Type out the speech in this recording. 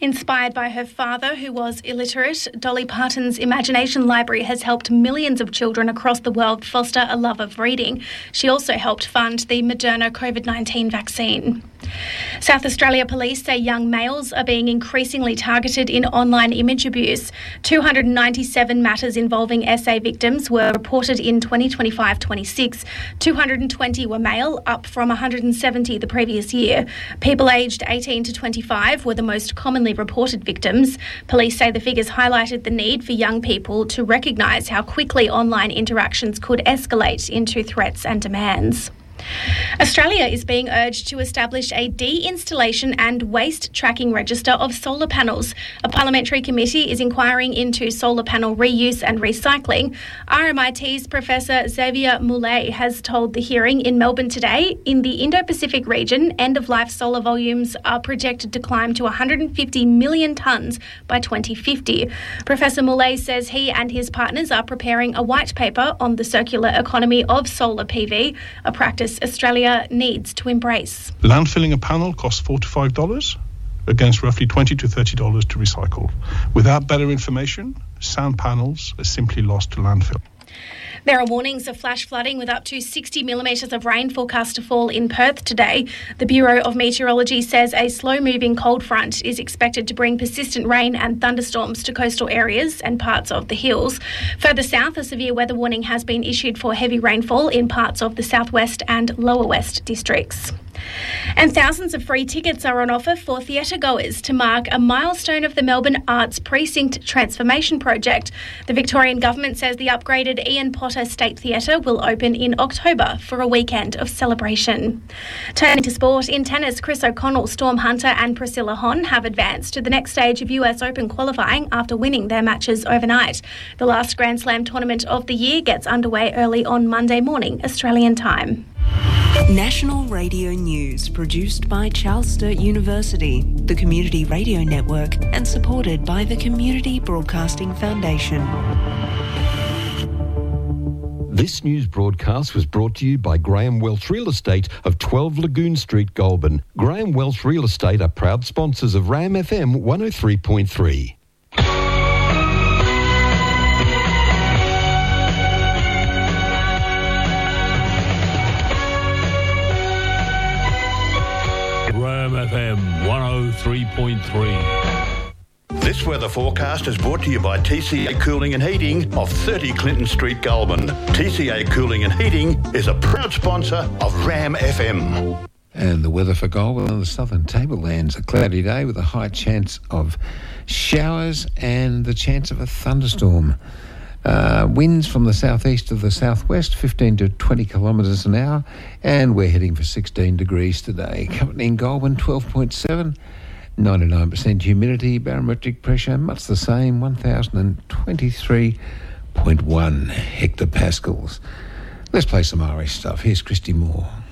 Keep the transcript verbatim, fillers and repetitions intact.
Inspired by her father, who was illiterate, Dolly Parton's Imagination Library has helped millions of children across the world foster a love of reading. She also helped fund the Moderna COVID nineteen vaccine. South Australia Police say young males are being increasingly targeted in online image abuse. two hundred ninety-seven matters involving S A victims were reported in twenty twenty-five twenty-six. two hundred twenty were male, up from one hundred seventy the previous year. People aged eighteen to twenty-five were the most commonly reported victims. Police say the figures highlighted the need for young people to recognise how quickly online interactions could escalate into threats and demands. Australia is being urged to establish a de-installation and waste tracking register of solar panels. A parliamentary committee is inquiring into solar panel reuse and recycling. R M I T's Professor Xavier Moulet has told the hearing in Melbourne today, in the Indo-Pacific region, end-of-life solar volumes are projected to climb to one hundred fifty million tonnes by twenty fifty. Professor Moulet says he and his partners are preparing a white paper on the circular economy of solar P V, a practice Australia needs to embrace. Landfilling a panel costs four to five dollars against roughly twenty to thirty dollars to recycle. Without better information, sound panels are simply lost to landfill. There are warnings of flash flooding with up to sixty millimetres of rain forecast to fall in Perth today. The Bureau of Meteorology says a slow-moving cold front is expected to bring persistent rain and thunderstorms to coastal areas and parts of the hills. Further south, a severe weather warning has been issued for heavy rainfall in parts of the southwest and lower west districts. And thousands of free tickets are on offer for theatre goers to mark a milestone of the Melbourne Arts Precinct Transformation Project. The Victorian Government says the upgraded Ian Potter State Theatre will open in October for a weekend of celebration. Turning to sport, in tennis, Chris O'Connell, Storm Hunter and Priscilla Hon have advanced to the next stage of U S Open qualifying after winning their matches overnight. The last Grand Slam tournament of the year gets underway early on Monday morning, Australian time. National Radio News, produced by Charles Sturt University, the Community Radio Network, and supported by the Community Broadcasting Foundation. This news broadcast was brought to you by Graham Welch Real Estate of twelve Lagoon Street, Goulburn. Graham Welch Real Estate are proud sponsors of RAM F M one oh three point three. RAM F M one oh three point three. This weather forecast is brought to you by T C A Cooling and Heating of thirty Clinton Street, Goulburn. T C A Cooling and Heating is a proud sponsor of RAM F M. And the weather for Goulburn and the southern tablelands, a cloudy day with a high chance of showers and the chance of a thunderstorm. Uh, winds from the southeast to the southwest, fifteen to twenty kilometres an hour, and we're heading for sixteen degrees today. Currently in Goulburn, twelve point seven, ninety-nine percent humidity, barometric pressure much the same, one thousand twenty-three point one hectopascals. Let's play some Irish stuff. Here's Christy Moore.